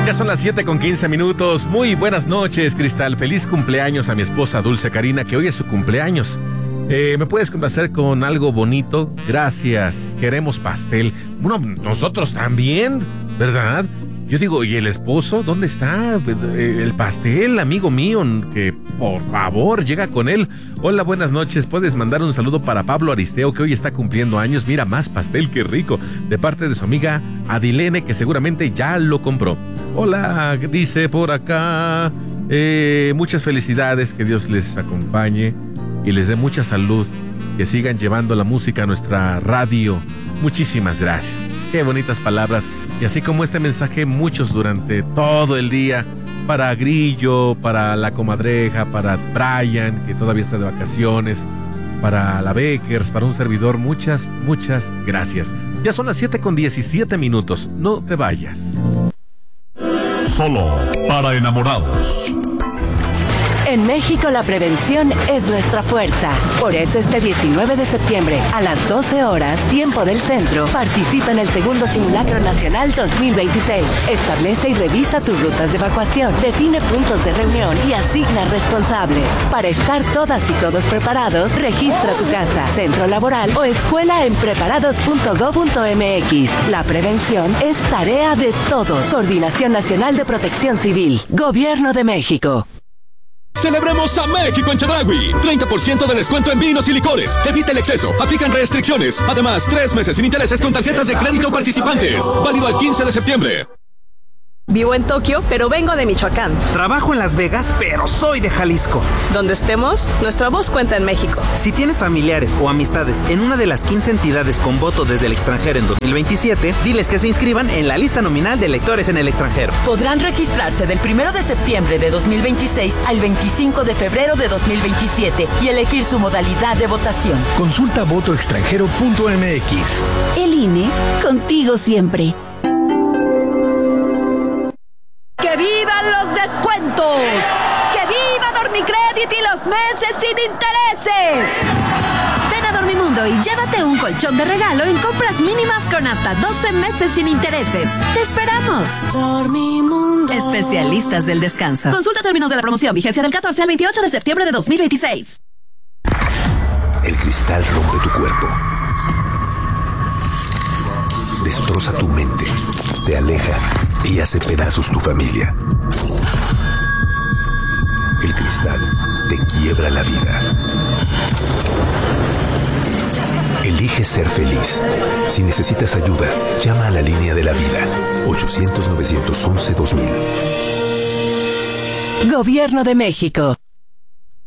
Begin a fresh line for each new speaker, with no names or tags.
Ya son las 7:15. Muy buenas noches, Cristal. Feliz cumpleaños a mi esposa Dulce Karina, que hoy es su cumpleaños. ¿Me puedes complacer con algo bonito? Gracias. Queremos pastel. Bueno, nosotros también, ¿verdad? Yo digo, ¿y el esposo? ¿Dónde está? El pastel, amigo mío, que por favor llega con él. Hola, buenas noches. ¿Puedes mandar un saludo para Pablo Aristeo, que hoy está cumpliendo años? Mira, más pastel, qué rico. De parte de su amiga Adilene, que seguramente ya lo compró. Hola, dice por acá. Muchas felicidades, que Dios les acompañe y les dé mucha salud. Que sigan llevando la música a nuestra radio. Muchísimas gracias. Qué bonitas palabras. Y así como este mensaje, muchos durante todo el día. Para Grillo, para la comadreja, para Brian, que todavía está de vacaciones, para la Beckers, para un servidor, muchas gracias. Ya son las 7:17. No te vayas.
Solo para enamorados.
En México la prevención es nuestra fuerza. Por eso este 19 de septiembre a las 12 horas, tiempo del centro, participa en el segundo Simulacro Nacional 2026. Establece y revisa tus rutas de evacuación, define puntos de reunión y asigna responsables. Para estar todas y todos preparados, registra tu casa, centro laboral o escuela en preparados.go.mx. La prevención es tarea de todos. Coordinación Nacional de Protección Civil. Gobierno de México.
Celebremos a México en Chedraui. 30% de descuento en vinos y licores. Evita el exceso. Aplican restricciones. Además, 3 meses sin intereses con tarjetas de crédito participantes. Válido al 15 de septiembre.
Vivo en Tokio, pero vengo de Michoacán.
Trabajo en Las Vegas, pero soy de Jalisco.
Donde estemos, nuestra voz cuenta en México.
Si tienes familiares o amistades en una de las 15 entidades con voto desde el extranjero en 2027, diles que se inscriban en la lista nominal de electores en el extranjero.
Podrán registrarse del 1 de septiembre de 2026 al 25 de febrero de 2027 y elegir su modalidad de votación.
Consulta votoextranjero.mx.
El INE, contigo siempre.
¡Que vivan los descuentos! ¡Que viva Dormicrédito y los meses sin intereses! Ven a Dormimundo y llévate un colchón de regalo en compras mínimas con hasta 12 meses sin intereses. ¡Te esperamos!
Dormimundo.
Especialistas del descanso. Consulta términos de la promoción. Vigencia del 14 al 28 de septiembre de 2026.
El cristal rompe tu cuerpo. Destroza tu mente. Te aleja y hace pedazos tu familia. El cristal te quiebra la vida. Elige ser feliz. Si necesitas ayuda, llama a la línea de la vida. 800-911-2000.
Gobierno de México.